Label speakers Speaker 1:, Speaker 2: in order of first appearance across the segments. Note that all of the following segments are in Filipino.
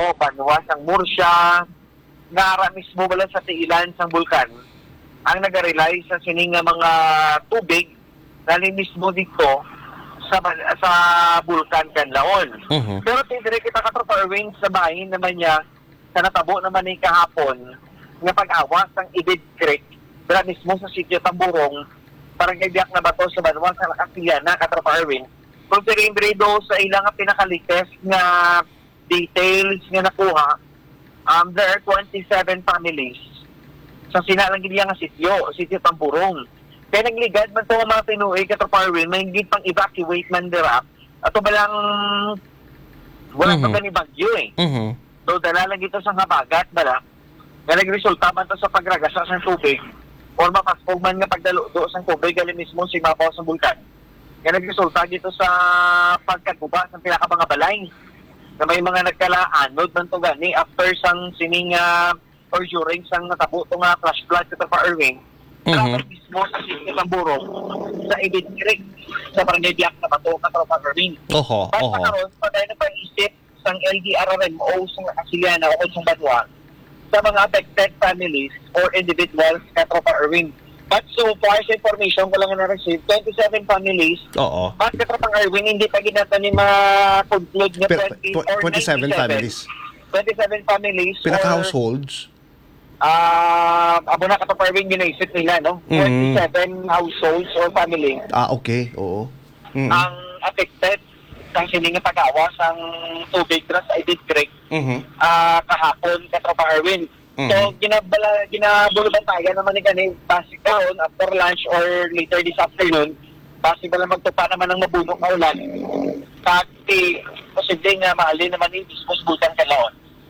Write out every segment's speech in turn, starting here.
Speaker 1: Bato, Banwa, sang Murcia, ngara mismo wala sa tiilan sang bulkan, ang nag-rely sa sining nga mga tubig na mismo dito sa bulkan Canlaon. Pero tindiri kita katropa Erwin sa bahin naman niya sa natabo naman ni kahapon nga pag-awas ng Ibid Creek dira mismo sa sitio Tamburong parang kaibiyak na bato sa Banwa sa Lakasiana katropa Erwin. Kung sirindrido sa ilang pinakalites nga details nga nakuha, there are 27 families sa sinalang giliya nga sitio Tamburong. Kaya nagligad man ito mga Pinoy katropa Erwin, may higit pang evacuate man dira. Ato balang wala pa gani bagyo eh. So dala lang ito sa habagat bala. Nga nagresulta man ito sa pagragasa sa tubig or mapaspog man nga pagdaludo sa tubig gali mismo si mabaw sa bulkan. Nga nagresulta dito sa pagkaguba sa pinaka mga balay na may mga nagkalaanod man ito gani after sang sining or during sang natabo ito nga flash flood katropa Erwin. Dapat mismo sa sitio Tamburong sa Ibid Creek sa barangay Biak na Bato katropa Erwin. Basta karon patay na pag-isip sang LDRRMO sa Lakasiana o sa Banwa sa mga affected families or individuals katropa Erwin. But so far sa information ko lang na-receive, 27 families. But katropa Erwin, hindi pa ginata ni ma-conclude na
Speaker 2: 27 families.
Speaker 1: 27 families.
Speaker 2: Pinaka-households?
Speaker 1: Abo na katropa Erwin, ginaisip nila, no? 27 households or family.
Speaker 2: Okay, oo.
Speaker 1: Ang affected sa sining pag-awas ang tubig sa Ibid Creek kahapon katropa Erwin. So ginabulubantayan naman ni kani basic karon after lunch or later this afternoon basic bala magtupa naman ng mabunok na ulan pati posible nga mahalin naman ni disposed bulkan Canlaon.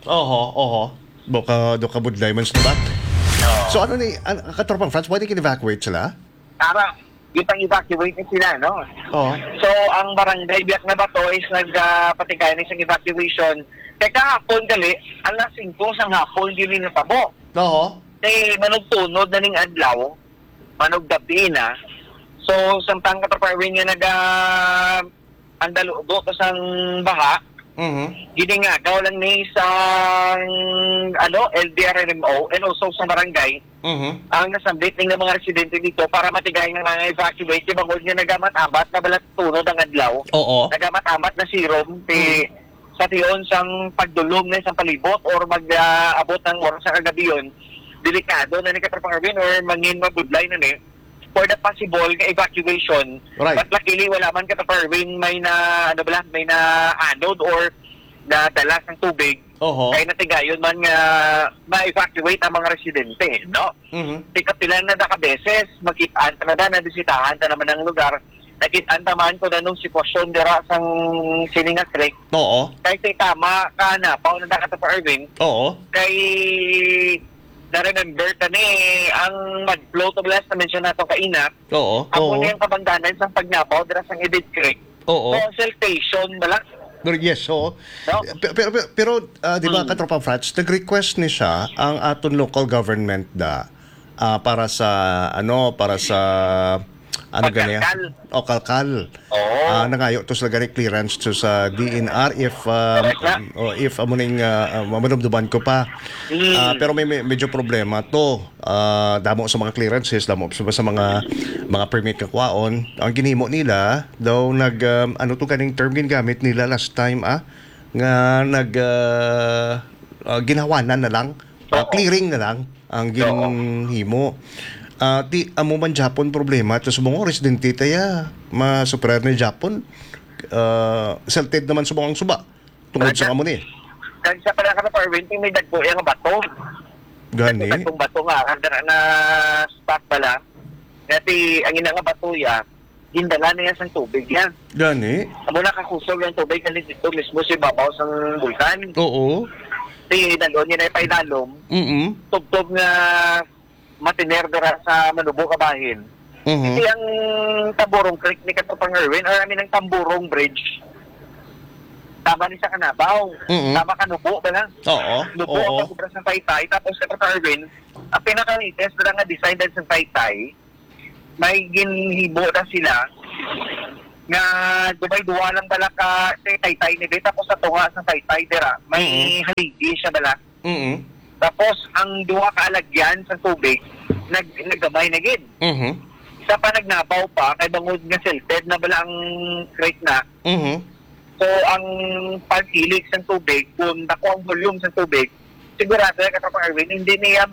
Speaker 2: Doka budlay man ba? So ano ni katropang France, pwede kin-evacuate sila?
Speaker 1: Tara, yung evacuate ni sila, no? So, ang barangay Biak na Bato is nagpatikayan ng evacuation. Kaya kahapon gali, alas 5 sang hapon, hindi rin natabo. Kaya manugtunod na ning adlaw, manuggabi na. So, samtang katraparwin nga andalo do kasang baha, gini nga, gaw lang ni isang LDRMO and also sa barangay ang nasambit ng mga residente dito para matigay ng mga evacuate yung bangod nga nagamat-amat na balat tunod ang adlaw. Nagamat-amat na serum sa tiyon sang pagdulong na isang palibot or mag-abot ng oras sa kagabi yun. Delikado na ni Katrapang Erwin or mangin mabudlay na ni for the possible evacuation. But luckily, wala man Katrapang Erwin may na anode or na dalas ng tubig. Kaya natigayon man nga ma-evacuate ang mga residente, no? Tikat sila na nakabeses, magkitaan na bisitahan ta naman ng lugar. Nakitaan naman ko na nung sitwasyon dira sang Sininga Creek. Kaya tama ka na, pauna na Katrapang Erwin. Kay na-remember ka ni ang mag-flow to blast na mention nato kainap. Ako na yung kabangdanan sa pagnapaw dira sang Ibid Creek. Consultation bala.
Speaker 2: Yes, no? Pero di ba Katropa Frats, nag-request ni siya ang aton local government para sa kalkal. Nangayo to sa gani clearance to sa DNR if amuning mamanumduman ko pa. Pero may medyo problema to. Damo sa mga clearances, damo sa mga permit kakwaon. Ang ginhimo nila daw to kaning term gingamit nila last time nga ginawanan na lang, clearing na lang ang ginhimo. Ti amo man Japon problema to sa mga residente taya masuprer ni Japon salted naman sa mga suba tungod sa amo ni
Speaker 1: kan sa pala ka for winting may dagpo yang bato
Speaker 2: gani
Speaker 1: itong bato nga andara na spot pala dati ang ina nga bato ya gindala niya sang tubig yan
Speaker 2: gani
Speaker 1: amo nakakusog yung tubig kan dito mismo si babaw sang bulkan ti dalon niya na paidalom tugtog nga matiner dira sa Manubo kabahin. Kasi ang Tamburong Creek ni Katrapang Erwin or amin ang Tamburong Bridge. Tama ni sa Kanabaw. Tama Kanubo ba lang? Nubo ang pagkubra sa Taytay. Tapos Katrapang Erwin, ang pinaka-latest na nga design din sa Taytay, may ginhibo na sila nga Dubai duwa lang bala ka taytay ni dito tapos sa tunga sa taytay dira may haligi siya bala. Tapos ang duwa ka alagyan sa tubig naggamay na gid. Isa pa nagnabaw pa kay bangod nga silted na bala ang crate na. So ang pag-ilik sa tubig kung dako ang volume sa tubig sigurado ka kapag Erwin hindi niya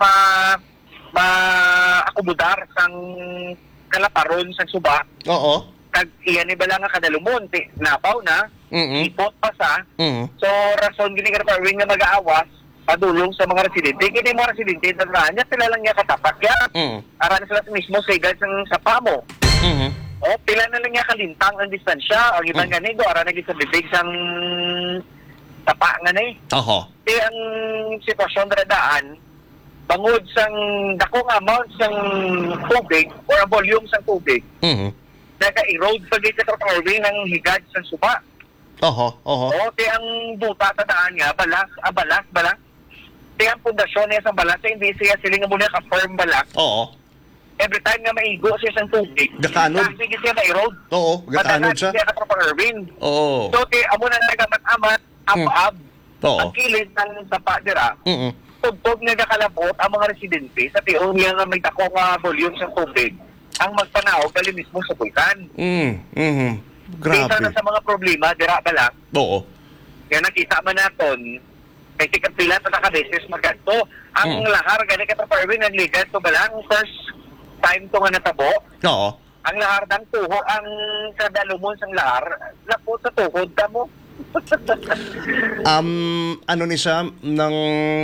Speaker 1: ma-akomodar sang kalaparon sa suba.
Speaker 2: Oo.
Speaker 1: Kag iyan ni bala nga kadalumon napaw na ipot pa sa so rason gini ka Erwin nga mag-aawas padulong sa mga residente kini mga residente na niya sila lang niya katapak ya aran sila mismo sigad sang sapa mo o pila na lang niya kalintang ang distansya ang ibang ganigo aran na sa bibig sang tapa nga ni ang sitwasyon na daan bangod sang dakong amount sang tubig or ang volume sang tubig naka-erode pa dito sa Erwin ng higad sa suba. O, ang buta sa daan nga, balas. Ang pundasyon niya sa balas, hindi siya siling muna ka-firm balas. Every time nga maigo siya sa tubig, kasi siya ma-erode.
Speaker 2: Gatanod siya.
Speaker 1: Siya sa Erwin. So, amo na nagamat-amat, ab ang kilid ng sapa dira. Tugtog nga nakalabot ang mga residente sa tiong niya nga may dako nga volume sa tubig. Ang magpanaw gali mismo sa bulkan.
Speaker 2: Grabe.
Speaker 1: Kita na sa mga problema, dira bala. Kaya nakita man naton, kay tikapila pa nakabeses magkanto. Ang lahar, gani ka pa Erwin, ang ligat to bala, ang first time to nga natabo. Ang lahar ng tuho, ang kadalumon sang lahar, lapot sa tuhod ka mo.
Speaker 2: Ano ni siya, ng,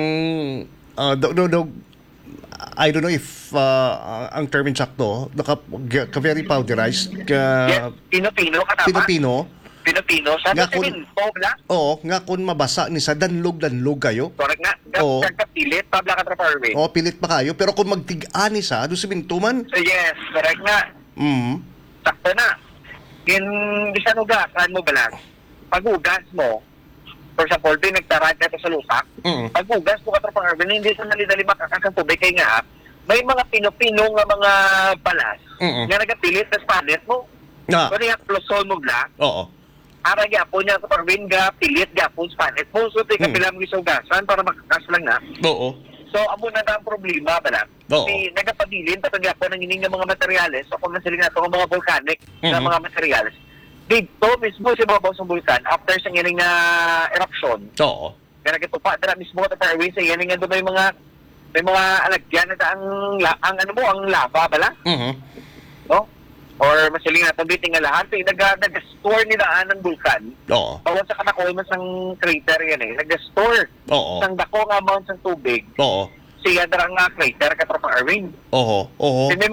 Speaker 2: I don't know if ang term insakto very powderized
Speaker 1: yes, Pino-pino ka tama? Pino-pino sa semento bla?
Speaker 2: Oo, nga kun mabasa ni sa danlog kayo.
Speaker 1: Correct nga. Pilit pa bla ka traparway.
Speaker 2: Pilit pa kayo pero kung magtig-ani sa do semento man.
Speaker 1: So yes, correct nga. Sakto na. Bisan ugasan mo bala. Pag-ugas mo, for example, nagtarad ka sa lusak, pag-ugas mo ka tra Erwin, hindi sa nalidali makakasang tubig kay nga, may mga pino-pino nga mga balas nga nagapilit sa panet mo. Kung yung plusol mo bla, ara gyapon niya sa Erwin ga pilit gyapon sa panet mo. So, tika pila mo isugasan para makakas lang na. So, amo na ang problema bala. Kasi nagapabilin, patag gyapon ang ining nga mga materyales, o kung nasiling nato ang mga volcanic na mga materyales, dito mismo sa babaw sa bulkan after sa yaning na eruption. Kaya nagitupa dira mismo sa Erwin sa yaning nga may mga alagyan na ang ano mo ang lava bala. No? Or masiling natin biting nga lahat nag-store nila ng bulkan. Bawat sa kanakol mas ang crater yan nag-store sang dako nga amount ng tubig. Siya dara nga crater ka pa Erwin. May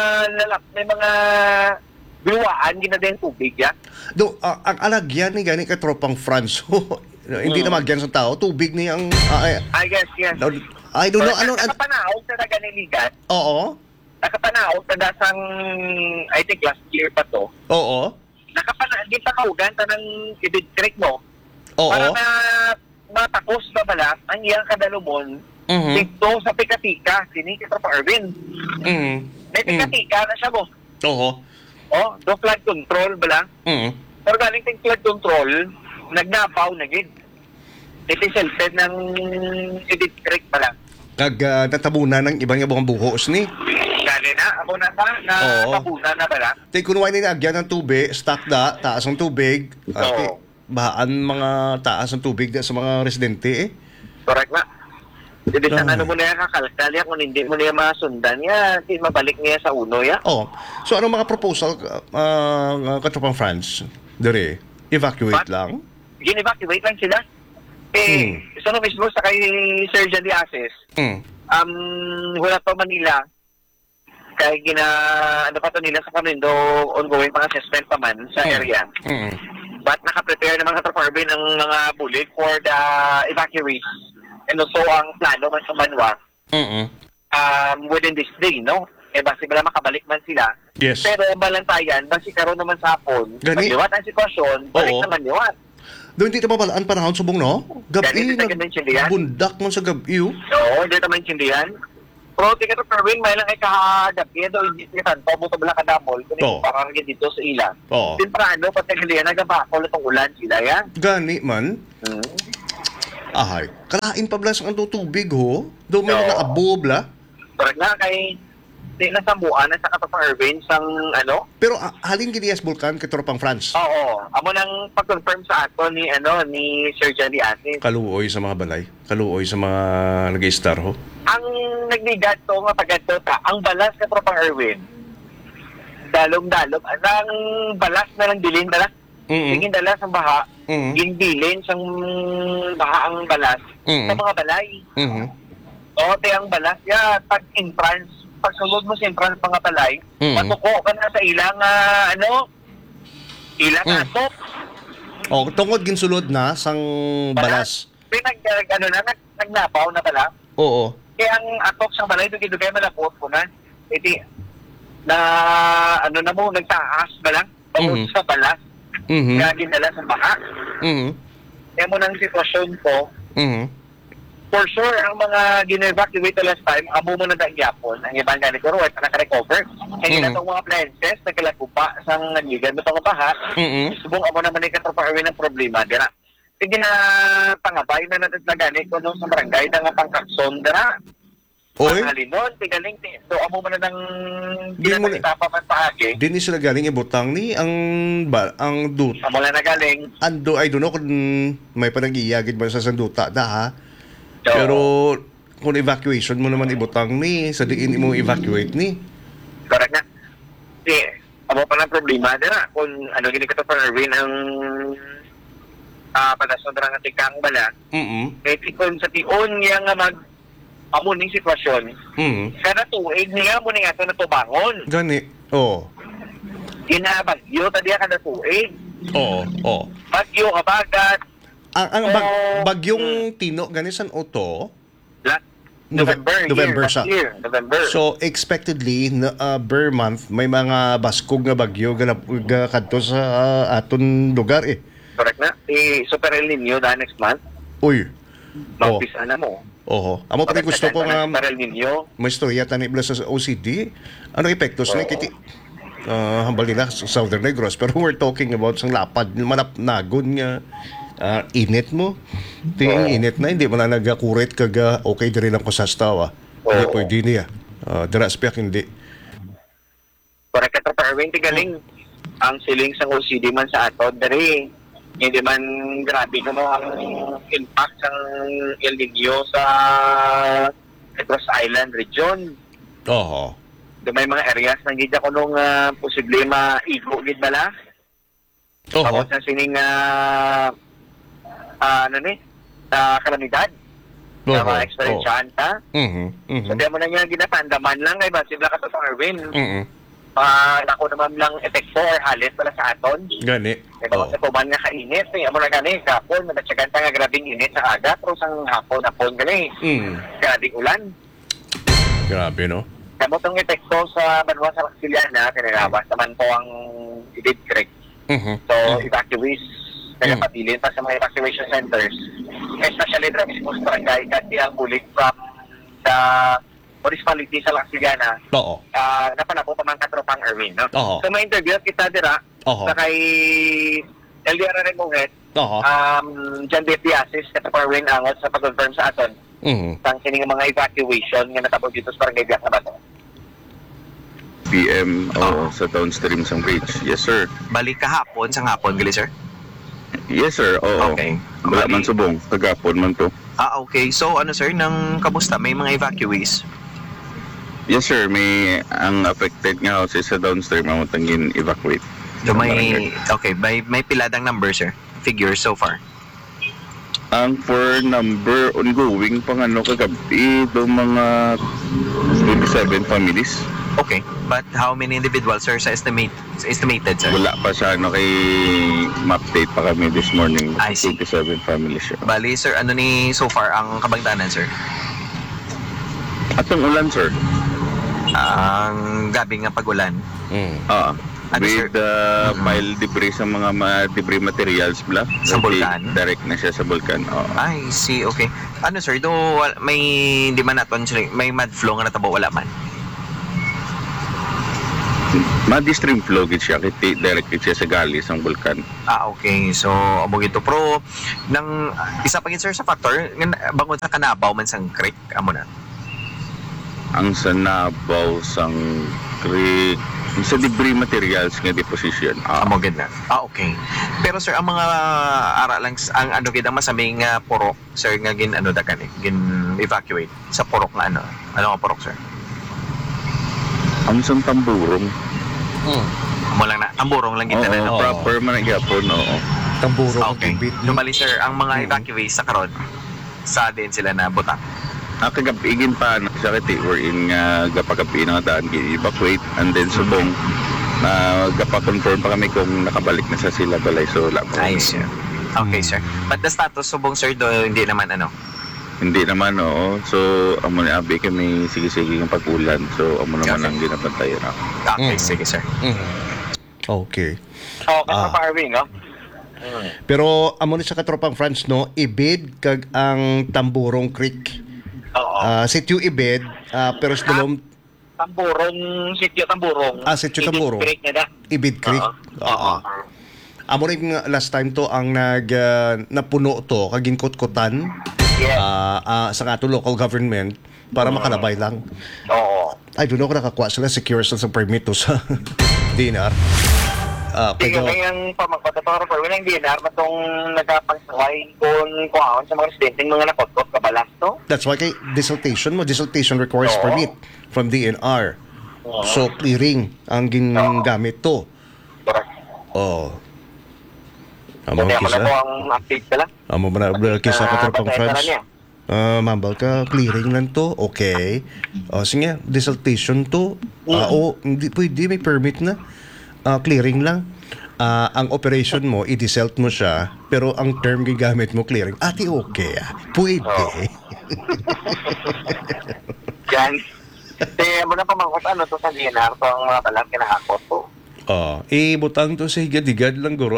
Speaker 1: mga biwaan ginadeng tubig ya.
Speaker 2: Ang alagyan ni gani ka tropang France. Hindi na magyan sa tao, tubig ni ang
Speaker 1: I guess yes.
Speaker 2: I don't know ano
Speaker 1: nakapanaog sa ganiligat. Nakapanaog sa dasang I think last year pa to. Di pa kaugan tanang ibig creek mo. Para na matapos na bala ang iyang kadalumon dito sa Pikatika, sini kita pa Erwin. May Pikatika na siya mo. Do flood control bala. Pero galing ting flood control, nagnapaw na gid. Ito selfed ng edit creek bala.
Speaker 2: Natabunan ng ibang buhos ni.
Speaker 1: Gali na, amo na ba? Natabunan na bala.
Speaker 2: Kunway ni agyan ng tubig, stock taas ng tubig. Bahaan mga taas ng tubig sa mga residente
Speaker 1: Correct na. Hindi sa ano mo na yan kakalkal yan, kung hindi mo na yan masundan yan, hindi mabalik niya sa uno yan.
Speaker 2: So anong mga proposal katropang France? Dere, evacuate lang?
Speaker 1: Gin-evacuate lang sila. Isa no mismo sa kay Sir Jan Diases, wala pa Manila, kaya ano pa to nila sa Camino, ongoing pang assessment pa man sa area. But naka-prepare naman sa Traparbin ng mga bulig for the evacuees. And also ang plano man sa Manwa within this day, no? Basi bala makabalik man sila.
Speaker 2: Yes.
Speaker 1: Pero balantayan, basi karon naman sa hapon, liwat ang sitwasyon, balik naman liwat.
Speaker 2: Doon hindi mabalaan panahon subong, no? Gabi,
Speaker 1: bundak
Speaker 2: man sa gabi.
Speaker 1: Oo, hindi naman intindihan. Pero tika to Perwin, may lang ay kahagabi daw hindi tikan to buto bala kadamol kung
Speaker 2: Oo.
Speaker 1: parang dito sa ila.
Speaker 2: Oo.
Speaker 1: Temprano pati gali nagabakol itong ulan sila yan.
Speaker 2: Gani man. Ahay. Kalain pa blas ang tubig ho. Do may
Speaker 1: Oo.
Speaker 2: mga abob la.
Speaker 1: Correct na kay di na sambuan na sa katong Perwin sang ano.
Speaker 2: Pero halin ginias Bulkan kitropang France.
Speaker 1: Oo, amo nang pag-confirm sa ato ni Sir Johnny Asin.
Speaker 2: Kaluoy sa mga balay. Kaluoy sa mga nag-star ho.
Speaker 1: Ang nagbigat to nga pagadto ta, ang balas ka tropang Erwin. Dalom-dalom ang balas na lang dilin balas. Tingin dalas ang baha. Ginbilin sang baha ang balas sa mga balay. O te ang balas ya pag entrance, pag sulod mo sa entrance mga balay, matuko ka na sa ilang ilang atop.
Speaker 2: Oh, tungod ginsulod na sang balas.
Speaker 1: Nagnapaw na pala.
Speaker 2: Oo.
Speaker 1: Kaya ang atop sa balay dugay malapot ko na. Iti na na mo nagtaas ba lang tungod sa balas. Kaya dinala sa baha. Kaya mo nang sitwasyon ko. For sure, ang mga gine-evacuate last time, amo mo na nagyapon. Ang ibang ganito ro, at naka-recover. Kaya itong mga appliances, nagkalakupa sa nangigan mo itong baha. Subong amo naman ay katrapaawin ng problema. Dira. Sige na pangabay na natin na ganit ko sa barangay na nga pangkakson. Dira.
Speaker 2: Oy.
Speaker 1: Halinon, tigaling. So, amo mo na ng
Speaker 2: Di mo
Speaker 1: ginatang itapaman paagi.
Speaker 2: Di ni sila galing ibutang ni ang dut.
Speaker 1: Amo na nagaling.
Speaker 2: Ando, I don't know kung may panag-iyagid ba sa sanduta da ha.
Speaker 1: So,
Speaker 2: Pero kung evacuation mo naman ibutang ni, sa diin mo evacuate ni.
Speaker 1: correct na. Di, amo pa ng problema dira. Kung gini ka to para rin ang padason dira nga tikang bala. Kaya kung sa tion niya nga amo ning sitwasyon, kada tuig niya mo nga ito natubangon.
Speaker 2: Gani. Oo.
Speaker 1: Ginabagyo, tadiya kada tuig.
Speaker 2: Oo.
Speaker 1: Bagyo, kabagat.
Speaker 2: Ang bagyong Tino ganisan oto
Speaker 1: November
Speaker 2: siya.
Speaker 1: November.
Speaker 2: So expectedly per month may mga baskog nga bagyo kadto sa aton lugar eh.
Speaker 1: Correct na. Super El Nino next month.
Speaker 2: Uy.
Speaker 1: Mag-pisa na mo.
Speaker 2: Oho. Amo pa rin gusto ko nga
Speaker 1: Super El Nino.
Speaker 2: may istorya tani bla sa OCD. Ano epektos na kiti hambal nila sa Southern Negros pero we're talking about sang lapad manapnagon nga init mo. Ting init na hindi mo na nagakurit kaga okay diri lang ko sa stawa. Hindi pwede niya. Dira spiak hindi.
Speaker 1: Correct ka pa Erwin, tigaling ang siling sa OCD man sa ato dari hindi man grabe ko ang impact ng El Nino sa Negros Island region.
Speaker 2: Oho.
Speaker 1: May mga areas na gidya ko nung posible maigo gid bala.
Speaker 2: Oho.
Speaker 1: Tapos na sining kalamidad na mga experiencean ta. So, di mo na niya ginapandaman lang kay Basil ka sa Erwin. Nako naman lang epekto or halit pala sa aton.
Speaker 2: Gani.
Speaker 1: Kaya sa kuman nga kainit, amo na gani, kapon, natatsagan ta nga grabing init sa aga, pero sang hapon gani. Grabing ulan.
Speaker 2: Grabe, no?
Speaker 1: Kamo tong epekto sa Banwa sa Maxiliana, kinagabas naman po ang Idid Creek. So, evacuees, kaya patilin pa sa mga evacuation centers. Especially dito mismo sa barangay, kasi ang bulik from the municipality sa Laxigana,
Speaker 2: Oo.
Speaker 1: napanako pa mga katropang Erwin. No?
Speaker 2: Oo.
Speaker 1: So, may interview kita dira sa kay LDR Remohet, John D. Piasis, katropang Erwin angot sa pag-confirm sa aton. Sang sining mga evacuation nga natapos dito sa barangay Biak na Bato.
Speaker 3: PM sa downstream sang bridge. Yes, sir.
Speaker 4: Balik kahapon, sa hapon, gali sir?
Speaker 3: Yes, sir. Oo.
Speaker 4: Okay.
Speaker 3: Wala man subong. Kagapon man to.
Speaker 4: Okay. So, ano sir, nang kamusta? May mga evacuees?
Speaker 3: Yes, sir. May ang affected nga houses sa downstream ang matangin evacuate.
Speaker 4: So, may piladang number, sir? Figures so far?
Speaker 3: Ang for number ongoing pang kagabi do mga 27 families.
Speaker 4: Okay. But how many individuals, sir, sa estimated, sir?
Speaker 3: Wala pa sa kay ma-update pa kami this morning.
Speaker 4: I see.
Speaker 3: 27 families. Sir.
Speaker 4: Bali, sir, ano ni so far ang kabangtanan, sir?
Speaker 3: Atong ulan, sir.
Speaker 4: Ang gabi nga pagulan. Ano, sir?
Speaker 3: with pile debris sa mga debris materials bla.
Speaker 4: Sa bulkan?
Speaker 3: Direct na siya sa bulkan. Oo.
Speaker 4: I see, okay. Ano, sir, do may di man naton sir, may mud flow nga natabo wala man.
Speaker 3: Stream flow gid siya kiti direct gid siya sa galis ang bulkan.
Speaker 4: Okay. So, amo gito pro nang isa pa gid sir sa factor bangod sa kanabaw man sang creek amo na.
Speaker 3: Ang sanabaw sang creek sa debris materials nga deposition.
Speaker 4: Amo gid na. Okay. Pero sir, ang mga ara lang ang ano gid ang masaming purok sir nga gin ano dagan gin evacuate sa purok nga ano. Ano nga purok sir?
Speaker 3: Ang sang tamburong.
Speaker 4: Amo lang na tamburong lang gid na.
Speaker 2: Oo.
Speaker 3: Proper man gyapon, oo.
Speaker 2: Tamburo
Speaker 4: Okay. Lumali sir, ang mga evacuees sa karon sa din sila na butang.
Speaker 3: Kagapigin pa na sa kiti wherein nga gapagapi na daan gi-evacuate and then subong na gapa-confirm pa kami kung nakabalik na sa sila balay so wala pa.
Speaker 4: Nice sir. Okay sir. But the status subong sir do hindi naman ano.
Speaker 3: Hindi naman, oo. So, amo ni Abi kami sige-sige ng pag-ulan. So, amo naman ang ginabantayan ako.
Speaker 4: Okay, sige sir.
Speaker 2: Okay.
Speaker 1: Kasi Parvin, no?
Speaker 2: Pero amo ni sa katropang France no, Ibid kag ang Tamburong Creek.
Speaker 1: Oo.
Speaker 2: Sitio Ibid, pero sa dalom
Speaker 1: Sitio Tamburong.
Speaker 2: Sitio Tamburong.
Speaker 1: Creek na da.
Speaker 2: Ibid Creek.
Speaker 1: Oo.
Speaker 2: Amo rin last time to ang napuno to kaging kutkutan
Speaker 1: Yes.
Speaker 2: sa ato local government para makalabay lang.
Speaker 1: Oo.
Speaker 2: I don't know kung nakakuha sila secure sila sa permit to sa DNR.
Speaker 1: Tingnan
Speaker 2: Pero
Speaker 1: ngayong pamagpatatora for walang DNR matong nagpapagsaway kung sa mga residente mga nakotkot kabalas to.
Speaker 2: that's why kay desiltation requires
Speaker 1: Oo.
Speaker 2: permit from DNR.
Speaker 1: Oo.
Speaker 2: So clearing ang gingamit to.
Speaker 1: Correct.
Speaker 2: Oh. Amo
Speaker 1: Kaya
Speaker 2: kisa.
Speaker 1: na po ang update ka lang.
Speaker 2: Amo na kisa katropang
Speaker 1: Batayan
Speaker 2: France.
Speaker 1: na niya.
Speaker 2: Mambal ka, clearing lang to. Okay. Sige, desiltation to. Hindi pwede, may permit na. Clearing lang. Ang operation mo, i-desalt mo siya, pero ang term gigamit mo, clearing. Okay. Pwede.
Speaker 1: Yan. Kaya mo na pamangkot to sa DNR to ang mga balang kinahakot to.
Speaker 2: Butang to sa higad-higad lang, guro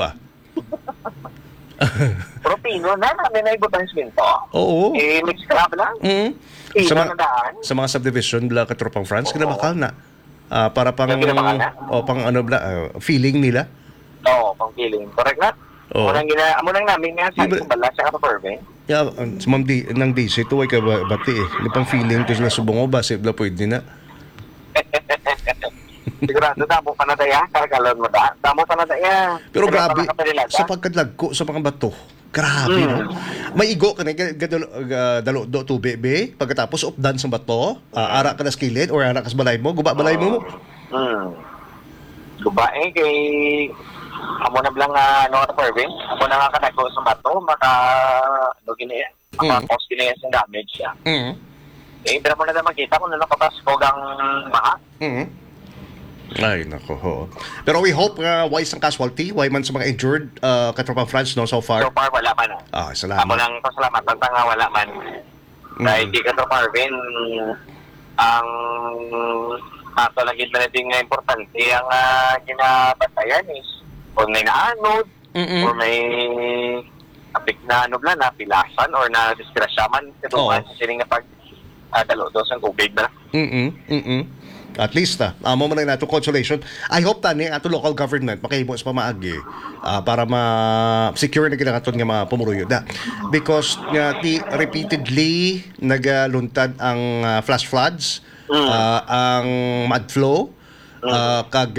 Speaker 1: Pero Pino na namin na ibutang simento.
Speaker 2: Oo.
Speaker 1: Mix crab lang.
Speaker 2: Sa,
Speaker 1: Pino
Speaker 2: mga,
Speaker 1: na daan.
Speaker 2: sa mga subdivision bla katropang France, kinabakal na. Para pang
Speaker 1: Kinabakal na?
Speaker 2: pang ano bla, feeling nila.
Speaker 1: Oo, pang feeling. Correct na?
Speaker 2: Oo.
Speaker 1: Amo nang namin nga sa isang bala sa kapapurbe.
Speaker 2: Yeah, sa ma'am di nang DC to ay ka bati Di pang feeling to sila subongo ba sibla pwede na.
Speaker 1: Sigurado damo pa na daya, kargalon mo da. Damo pa na daya.
Speaker 2: Pero grabe sa
Speaker 1: Sa
Speaker 2: pagkadlagko sa mga bato. Grabe no. May igo ka na dalo do tubig be pagkatapos updan sa bato, ara ka na sa kilid or ara ka sa balay mo, guba balay mo.
Speaker 1: Gubae kay amo na blang ano ka Pervin. Amo na nga kanagko sa bato, maka gini cause gini sa damage siya. Pero mo na makita kung ano kapasko gang maha.
Speaker 2: Ay, nako. Ho. Pero we hope wise ang casualty, why man sa mga injured katropang France no so far.
Speaker 1: So far wala man.
Speaker 2: Salamat.
Speaker 1: Amo lang pasalamat nga wala man. Dahil di ka to Marvin ang ato lagi na din nga importante ang ginabatayan is kung may naanod or may apik na ano bla na pilasan or na disgrasyaman kadungan sa sining nga pag dalo dos ang tubig ba.
Speaker 2: At least amo man nato consolation. I hope tani ato local government makahimo sa pamaagi para ma-secure na kinakaton nga mga pumuruyo da. Because repeatedly nagaluntad ang flash floods, ang mud flow, kag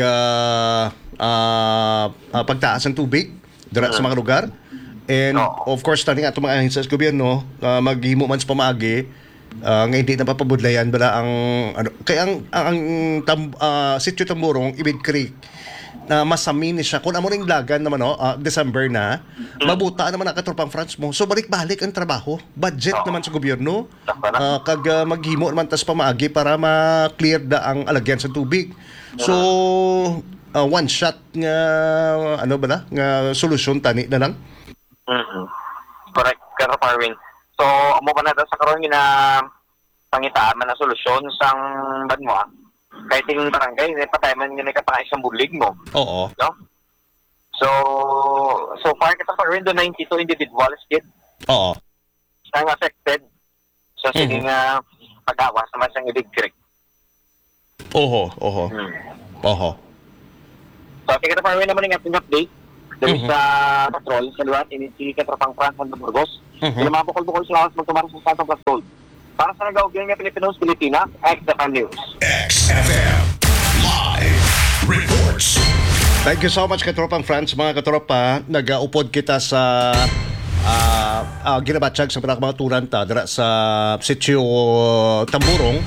Speaker 2: pagtaas ng tubig dira sa mga lugar. And of course tani ato mga ahensya sa gobyerno maghimo man sa pamaagi nga hindi na papabudlayan bala ang ano kaya ang Sitio Tamburong Ibid Creek na masami ni siya kung amo ning lagan naman December na mabuta naman ang katropang France mo so balik-balik ang trabaho budget naman sa gobyerno kag maghimo naman tas pamaagi para ma-clear da ang alagyan sa tubig so one shot nga ano bala nga solusyon tani na lang.
Speaker 1: Correct ka Parvin. So, amo pa na sa karon nga pangitaan man ang solusyon sang banwa kahit yung barangay, patay man yun kapangay isang bulig mo.
Speaker 2: Oo.
Speaker 1: No? So far, kita pa rin 92 individuals did
Speaker 2: Oo.
Speaker 1: ang affected. So, sige
Speaker 2: Mhm.
Speaker 1: nga pag-awas naman sa Ibig Creek.
Speaker 2: Oho. Oho.
Speaker 1: So, kita pa rin naman yung ating update dahil
Speaker 2: Mhm.
Speaker 1: sa patrol sa luwat, initi Katropang Franz ng Burgos.
Speaker 2: Mhm.
Speaker 1: Sila mga bukol-bukol sila magtumara sa Santo Pastol. Para sa nag-augyan nga Pilipinos, Pilipina, XFM News.
Speaker 5: XFM Live Reports.
Speaker 2: Thank you so much, Katropang France. Mga katropa, nag-upod kita sa ginabatsyag sa mga turanta dira sa Sitio Tamburong,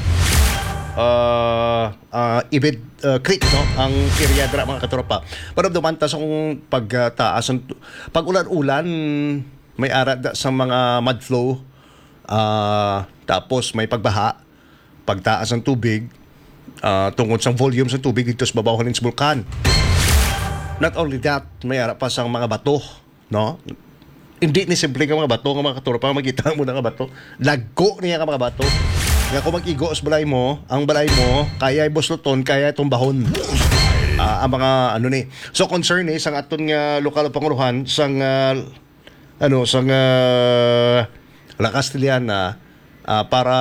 Speaker 2: Ibid Creek, no? Ang area dira, mga katropa. Pero dumantas akong pagtaas, pag ulan-ulan, may ara sa mga mud flow, tapos may pagbaha, pagtaas ng tubig, tungkol sa volume sa tubig dito sa babaw sa bulkan. Not only that, may ara pa sang mga bato, no? Hindi ni simple ka mga bato, nga mga katropa, magkita mo na nga bato. Lagko niya ka mga bato. Nga kung mag-igo sa balay mo, ang balay mo, kaya busluton, kaya itong bahon. Ang mga ano ni. So concern sang aton nga lokal panguruhan, sang La Castellana, para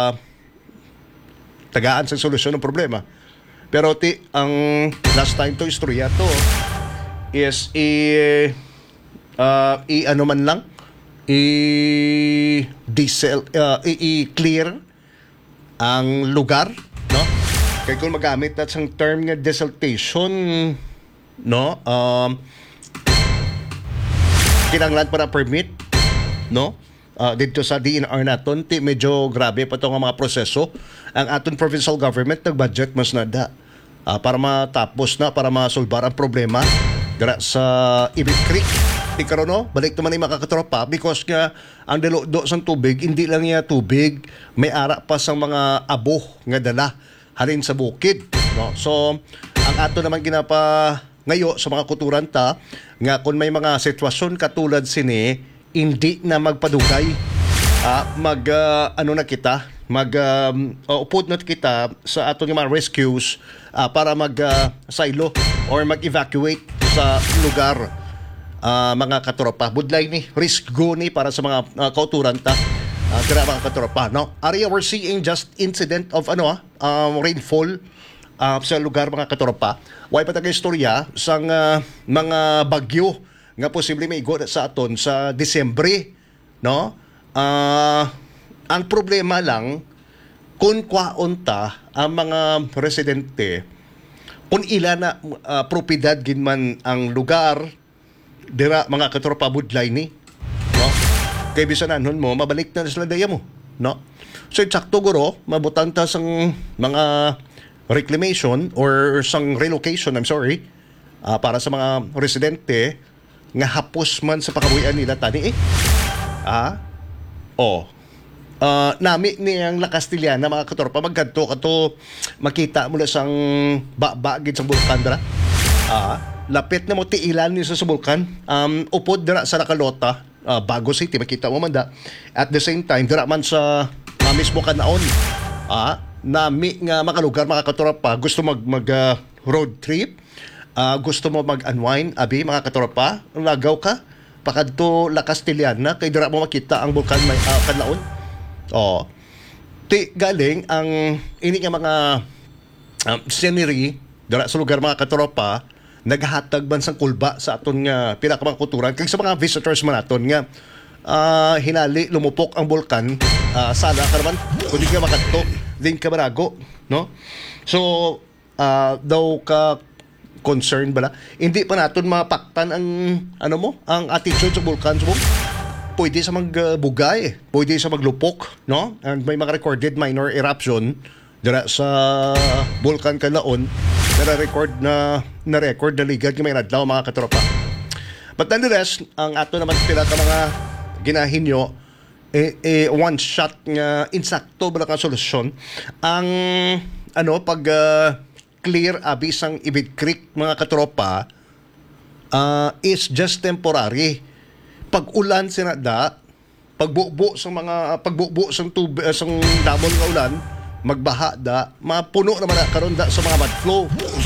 Speaker 2: tagaan sa solusyon ng problema. Pero ang last time to istorya to is ano man lang i-clear ang lugar, no? Kaya kung magamit at sang term nga desiltation, no? Kinanglan para permit, no? Dito sa DNR naton, medyo grabe pa itong mga proseso. Ang aton provincial government nag-budget mas nada para matapos na, para masolbar ang problema dira sa Ibig Creek. Di karon, no? Balik naman yung makakatropa because nga ang dalo sa tubig, hindi lang niya tubig, may ara pa sa mga abo nga dala halin sa bukid, no? So ang ato naman ginapa ngayo sa mga kuturanta nga kung may mga sitwasyon katulad sini, hindi na magpadugay, upod na kita sa ato mga rescues para silo or mag-evacuate sa lugar. Mga katropa, budlay ni risk go ni para sa mga kauturanta, mga katropa, no? Area we're seeing just incident of rainfall sa lugar, mga katropa. Way pa taga istorya sang mga bagyo nga posible may igo sa aton sa Disyembre, no? Ang problema lang kung kwaonta ang mga residente, kung ilan na propiedad ginman ang lugar dira, mga katropa, budlay ni, no? Kay bisan anon mo mabalik na sila daya mo, no? So eksakto guro mabutan ta sang mga reclamation or sang relocation, para sa mga residente nga hapos man sa pakabuyan nila tani nami ni ang La Castellana, mga katropa, magkanto kato makita mo na sang gid sa bulkan dira. Lapit na mo tiilan niyo sa bulkan, upod dira sa Nakalota, Bago City, makita mo man da. At the same time dira man sa mismo Kanaon, nami nga makalugar, mga katropa, gusto mag road trip, gusto mo mag-unwind, mga katropa, lagaw ka pakadto La Castellana, kay dira mo makita ang bulkan may Kanaon. Galing ang ini nga mga scenery dira sa lugar, mga katropa, naghatag man sang kulba sa aton nga pinakamakaturan kay sa mga visitors man aton nga hinali lumupok ang bulkan, sala ka naman kundi ka makadto din ka barago, no? So daw ka concern bala, hindi pa naton mapaktan ang ang attitude sa bulkan. So pwede sa magbugay, pwede sa maglupok, no? And may mga recorded minor eruption dira sa bulkan Kanaon, na-record na ligad yung may nadlaw, mga katropa. But nonetheless, ang ato naman pila ka mga ginahinyo, one shot nga insakto bala ka solusyon ang pag clear abisang Ibid Creek, mga katropa, is just temporary. Pag ulan sinada, pagbubo sang tubig sang damon nga ulan, magbaha da, mapuno naman na karon da sa mga mud flow.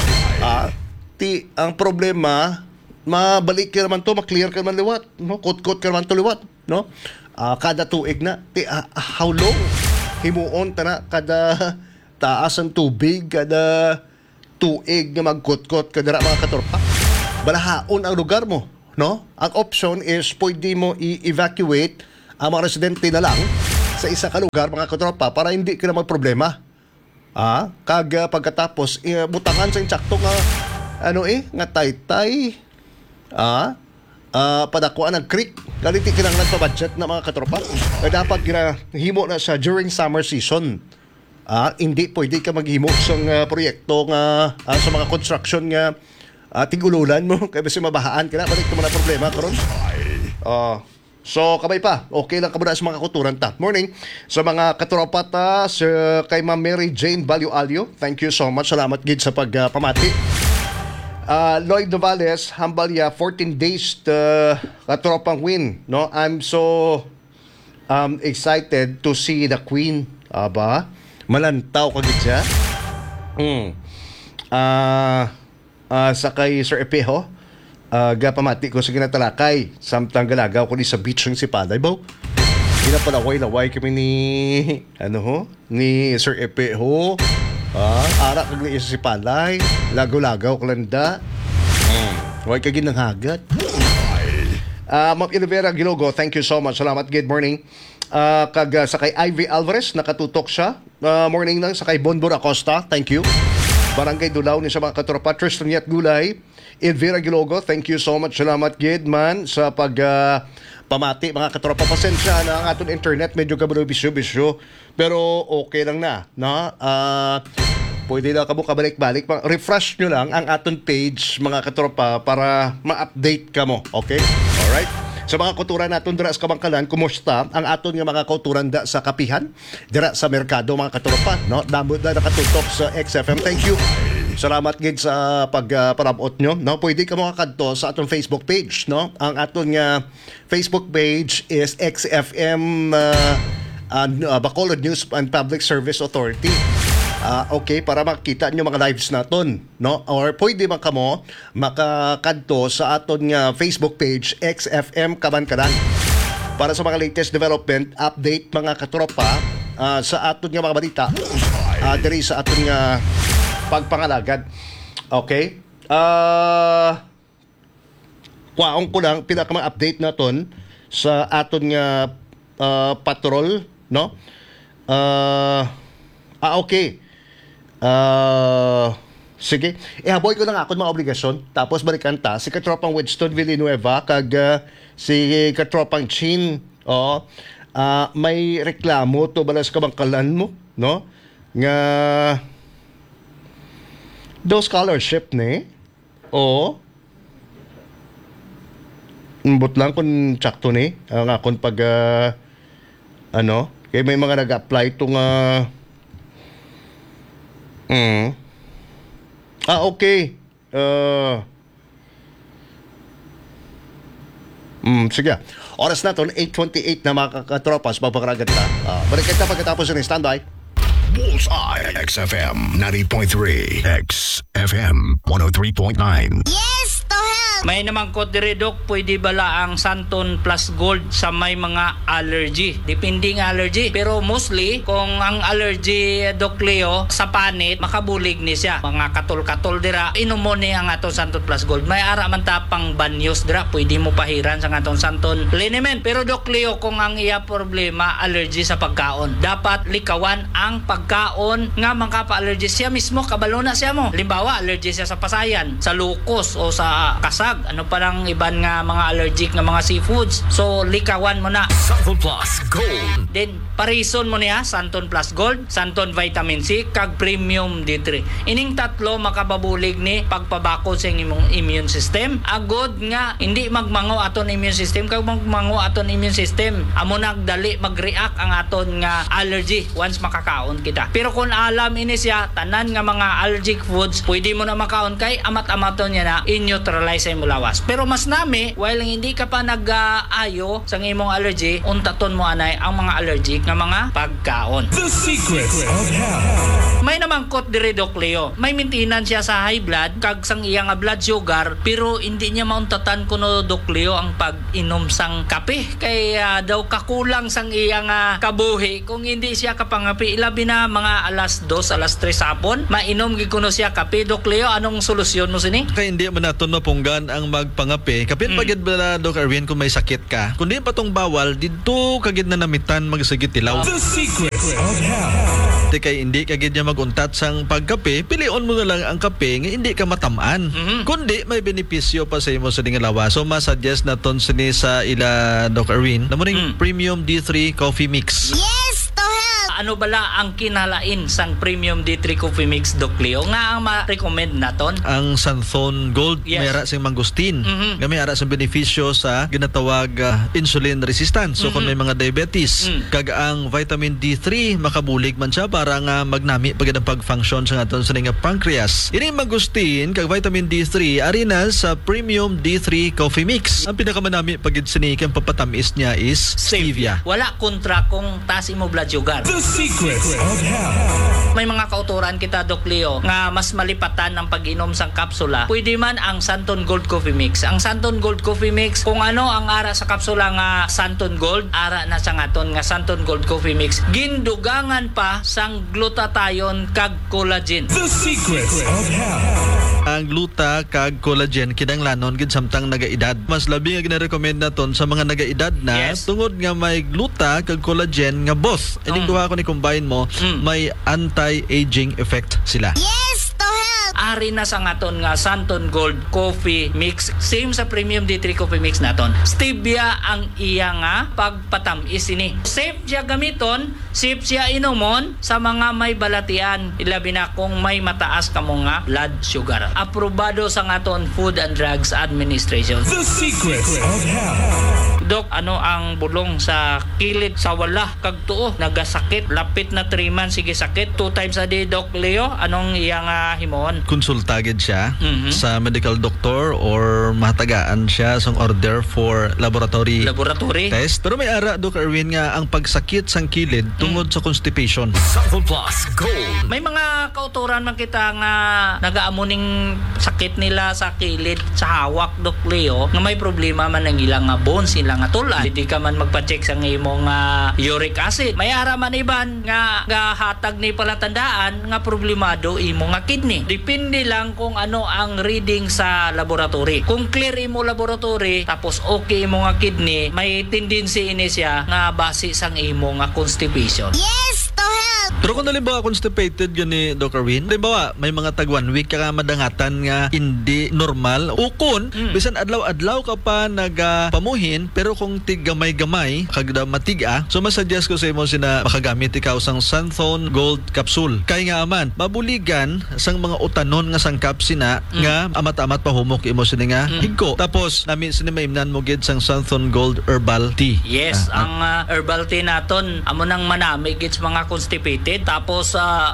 Speaker 2: Ang problema, mabalik ka naman to, maklear ka naman liwat, no? Kot-kot ka naman to liwat, no? Kada tuig na, how long? Himuon ta na kada taas ang tubig, kada tuig na magkot-kot kada mga katropa. Balahaon ang lugar mo, no? Ang option is pwede mo i-evacuate ang mga residente na lang sa isa ka lugar, mga katropa, para hindi ka na magproblema. Pagkatapos butangan sa insakto nga nga taytay padakuan ng creek galiti kinang nagpa-budget na mga katropa. Dapat ginahimo na sa during summer season. Hindi pwede ka maghimo sa proyekto nga sa mga construction nga tigululan mo kaya basi mabahaan ka na balik mo na problema karon. So, kabay pa. Okay lang ka muna sa mga kuturan ta. Morning. Sa mga katropa ta, kay Ma'am Mary Jane Balyo-Alyo. Thank you so much. Salamat gid sa pagpamati. Lloyd Novales, Hambalya, 14 days katropang win. No? I'm so excited to see the Queen. Aba, malantaw ka gid siya. Sa kay Sir Epeho, gapamati ko sa ginatalakay samtang galagaw ko ni sa beach ng Sipaday baw. Ginapalaway-laway kami ni Sir Epeho. Ara kag ni sa Sipaday, lagaw-lagaw kalanda. Way kag ginang hagat. Ma'am Olivera Gilogo, thank you so much. Salamat, good morning. Sa kay Ivy Alvarez, nakatutok siya. Morning lang sa kay Bonbon Acosta, thank you. Barangay Dulaw ni sa mga katropa. Tristan Yat Gulay, Elvira Gilogo, thank you so much. Salamat gid man sa pamati mga katropa. Pasensya na ang aton internet medyo kabalo bisyo-bisyo pero okay lang na, no? Pwede na kamo kabalik-balik. Refresh nyo lang ang aton page mga katropa para ma-update ka mo. Okay? Alright? Sa mga kulturan natin dira sa Kabangkalan, kumusta ang aton nga mga kulturan da sa Kapihan? Dira sa merkado mga katropa, no? Damo na nakatutok sa XFM. Thank you. Salamat gid sa pagparabot nyo, no? Pwede ka makakadto sa atong Facebook page, no? Ang aton nga Facebook page is XFM Bacolod News and Public Service Authority. Okay, para makita nyo mga lives naton, no? Or pwede man kamo makakadto sa aton nga Facebook page XFM Kabangkalan para sa mga latest development update mga katropa sa aton nga mga balita diri sa aton nga pagpangalagad. Okay? Kwaong ko lang pinaka mga update naton sa aton nga patrol, no? Okay. Sige. Ihaboy ko lang ako mga obligasyon. Tapos balikan ta si katropang Winston Villanueva kag si katropang Chin. May reklamo to balas Kabangkalan mo, no? Nga do scholarship ni. Mbot lang kung tsakto ni. Ang akon pag kaya may mga nag-apply itong okay. Sige. Oras na to, 8:28 na mga katropas. Papakaragat na. Balik kita pagkatapos yun. Standby.
Speaker 5: Bullseye XFM 90.3 XFM 103.9.
Speaker 6: Yes, to help!
Speaker 7: May naman ko dire Dok, pwede bala ang Santon Plus Gold sa may mga allergy. Depende ng allergy. Pero mostly, kung ang allergy, Doc Leo, sa panit, makabulig ni siya. Mga katol-katol dira, inom mo ni ang atong Santon Plus Gold. May ara man tapang banyos dira, pwede mo pahiran sa atong Santon Liniment. Pero Doc Leo, kung ang iya problema, allergy sa pagkaon, dapat likawan ang pagkaon nga makapa-allergy siya mismo, kabalo na siya mo. Limbawa, allergy siya sa pasayan, sa lukos o sa kasag. Ano pa lang iban nga mga allergic nga mga seafoods. So, likawan mo na.
Speaker 5: Santon Plus Gold.
Speaker 7: Then, parison mo niya, Santon Plus Gold, Santon Vitamin C, kag Premium D3. Ining tatlo makababulig ni pagpabakod sa imong immune system. Agod nga, hindi magmango aton immune system, kag magmango aton immune system. Amo nagdali mag-react ang aton nga allergy once makakaon kita. Pero kung alam ini siya, tanan nga mga allergic foods, pwede mo na makaon kay amat-amaton niya na in-neutralize sa imo lawas. Pero mas nami, while hindi ka pa nag-ayo sa imong allergy, untaton mo anay ang mga allergic nga mga pagkaon.
Speaker 5: The secrets of health.
Speaker 7: May namangkot diri Doc Leo. May maintenance siya sa high blood kag sang iya nga blood sugar pero hindi niya mauntatan kuno Doc Leo ang pag-inom sang kape kay daw kakulang sang iya nga kabuhi kung hindi siya kapangapi ilabi na mga alas 2 alas 3 sapon mainom gid kuno siya kape. Doc Leo, anong solusyon mo sini?
Speaker 8: Kaya hindi mo naton mapunggan ang magpangape. Kapit pagid bala Doc Erwin kung may sakit ka. Kung di pa tong bawal didto kagid na namitan magsagit tilaw.
Speaker 5: The secrets of health.
Speaker 8: Kay hindi kagid niya maguntat sang pagkape, pilion mo na lang ang kape nga hindi ka matamaan. Kundi may benepisyo pa sa imo sa dingalawa. So masuggest naton sini sa ila Doc Erwin. Namuning Premium D3 Coffee Mix.
Speaker 6: Yes, to help.
Speaker 7: Ano bala ang kinalain sang Premium D3 Coffee Mix Doc Leo nga ang ma-recommend naton?
Speaker 8: Ang Santhon Gold
Speaker 7: Yes.
Speaker 8: may ara sing mangustin. Nga may ara sing benepisyo sa ginatawag insulin resistance. So kung may mga diabetes, kag ang vitamin D3 makabulig man siya para nga magnami pagid ang pag-function sa aton sa nga pancreas. Ini mangustin kag vitamin D3 ari na sa Premium D3 Coffee Mix. Ang pinakamanami pagid sini kang papatamis niya is stevia.
Speaker 7: Wala kontra kung taas imo blood sugar.
Speaker 5: The secrets of health.
Speaker 7: May mga kauturan kita Doc Leo nga mas malipatan ang pag-inom sang kapsula. Pwede man ang Santon Gold Coffee Mix. Ang Santon Gold Coffee Mix, kung ano ang ara sa kapsula nga Santon Gold, ara na sa ngaton nga Santon Gold Coffee Mix. Gindugangan pa sang glutathione kag collagen.
Speaker 5: The secrets of health.
Speaker 8: Ang gluta kag collagen kinahanglanon gid samtang nagaedad. Mas labi nga gina-recommend naton sa mga nagaedad na
Speaker 7: Yes.
Speaker 8: tungod nga may gluta kag collagen nga both. Ining duha ko ni combine mo, may anti-aging effect sila.
Speaker 6: Yes, to help.
Speaker 7: Ari na sa ngaton nga Santon Gold Coffee Mix. Same sa Premium D3 Coffee Mix naton. Stevia ang iya nga pagpatamis ini. Safe siya gamiton, safe siya inomon sa mga may balatian. Ilabi na kung may mataas kamo nga blood sugar. Aprobado sa ngaton Food and Drugs Administration.
Speaker 5: The secrets of health.
Speaker 7: Dok, ano ang bulong sa kilid sa wala kag tuo? Nagasakit, lapit na 3 months sige sakit. 2 times a day Doc Leo. Anong iya nga himon?
Speaker 8: Konsulta gid siya sa medical doctor or mahatagaan siya sang order for laboratory test. Pero may ara Doc Erwin nga ang pagsakit sang kilid tungod sa constipation.
Speaker 5: Santon Plus Gold.
Speaker 7: May mga kauturan man kita nga nagaamuning sakit nila sa kilid, sa hawak Doc Leo, nga may problema man ang ilang nga bones, ilang nga tulad. Hindi ka man magpa-check sa imong uric acid. May ara man iban nga hatag ni palatandaan nga problemado imo nga kidney. Depende lang kung ano ang reading sa laboratory. Kung clear imo laboratory, tapos okay imo nga kidney, may tendency ini siya nga base sang imo nga constipation.
Speaker 6: Yes, to help.
Speaker 8: Pero kung halimbawa constipated gani Doc Erwin, halimbawa may mga tag 1 week ka madangatan nga hindi normal, ukon bisan adlaw-adlaw ka pa nagapamuhin pero kung tig-gamay-gamay kag matiga, so masuggest ko sa imo sina makagamit ikaw sang Santhon Gold Capsule. Kay nga aman mabuligan sang mga utanon nga sangkap sina nga amat-amat pahumok imo sini nga higko. Tapos nami sini maimnan mo gid sang Santhon Gold Herbal Tea.
Speaker 7: Yes, ang herbal tea naton amo nang manami gits mga constipated tapos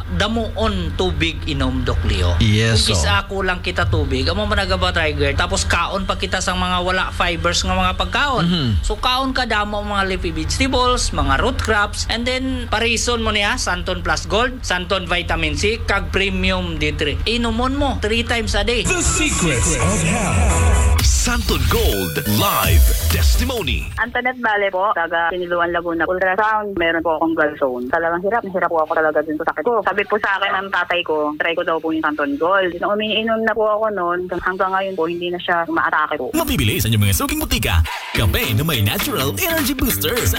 Speaker 7: damuon tubig inom Doc Leo.
Speaker 8: Yes,
Speaker 7: Kung isa kulang kita tubig, amo man nagaba trigger tapos kaon pa kita sang mga wala fibers nga mga pagkaon. So kaon ka damo ang mga leafy vegetables, mga root crops, and then parison mo niya Santon Plus Gold, Santon Vitamin C kag Premium D3. Inumon mo 3 times a day.
Speaker 5: The secrets of health.
Speaker 9: Santon Gold Live Testimony.
Speaker 10: Antoinette Vale po, taga Siniluan, Laguna. Ultrasound, meron po akong gallstone. Talagang hirap po ako talaga dun sa sakit ko. Sabi po sa akin ng tatay ko, try ko daw po yung Santon Gold. Nung umiinom na po ako noon, hanggang ngayon po, hindi na siya umaatake po.
Speaker 9: Mabibili sa inyong mga suking butika. Kape na may natural energy boosters